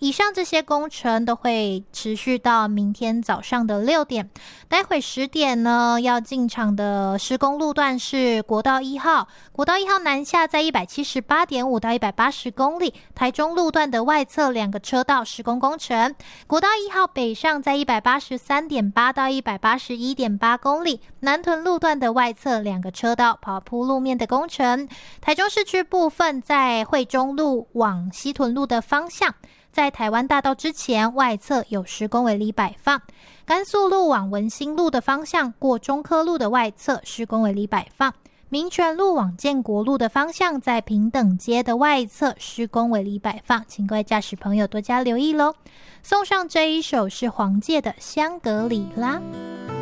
以上这些工程都会持续到明天早上的6点。待会10点呢，要进场的施工路段是国道1号，国道1号南下在 178.5 到180公里，台中路段的外侧2个车道施工工程，国道1号北上在 183.8 到 181.8公里，南屯路段的外侧2个车道跑铺路面的工程，台中市区部分在惠中路往西屯路的方向，在台湾大道之前外侧有10公里摆放，甘肃路往文心路的方向过中科路的外侧10公里摆放，民权路往建国路的方向在平等街的外侧10公里摆放，请各位驾驶朋友多加留意咯。送上这一首是黄玠的香格里拉。